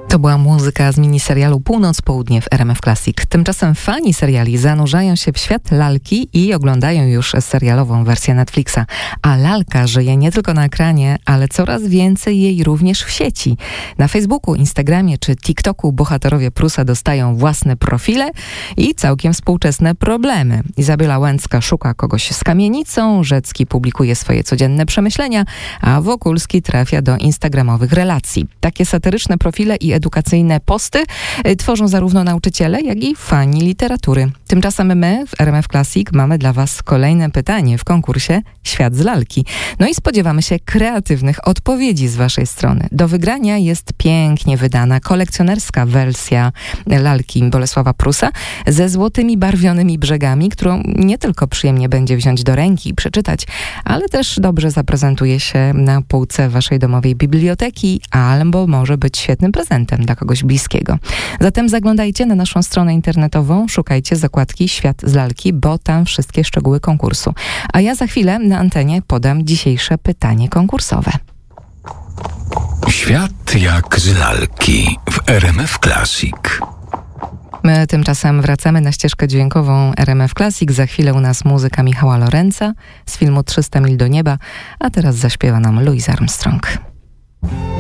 To była muzyka z miniserialu Północ-Południe w RMF Classic. Tymczasem fani seriali zanurzają się w świat lalki i oglądają już serialową wersję Netflixa. A lalka żyje nie tylko na ekranie, ale coraz więcej jej również w sieci. Na Facebooku, Instagramie czy TikToku bohaterowie Prusa dostają własne profile i całkiem współczesne problemy. Izabela Łęcka szuka kogoś z kamienicą, Rzecki publikuje swoje codzienne przemyślenia, a Wokulski trafia do instagramowych relacji. Takie satyryczne profile i edukacyjne posty tworzą zarówno nauczyciele, jak i fani literatury. Tymczasem my w RMF Classic mamy dla Was kolejne pytanie w konkursie Świat z lalki. No i spodziewamy się kreatywnych odpowiedzi z Waszej strony. Do wygrania jest pięknie wydana kolekcjonerska wersja lalki Bolesława Prusa ze złotymi barwionymi brzegami, którą nie tylko przyjemnie będzie wziąć do ręki i przeczytać, ale też dobrze zaprezentuje się na półce Waszej domowej biblioteki, albo może być świetnym prezentem dla kogoś bliskiego. Zatem zaglądajcie na naszą stronę internetową, szukajcie zakładki Świat z lalki, bo tam wszystkie szczegóły konkursu. A ja za chwilę na antenie podam dzisiejsze pytanie konkursowe. Świat jak z lalki w RMF Classic. My tymczasem wracamy na ścieżkę dźwiękową RMF Classic. Za chwilę u nas muzyka Michała Lorenza z filmu 300 mil do nieba, a teraz zaśpiewa nam Louis Armstrong.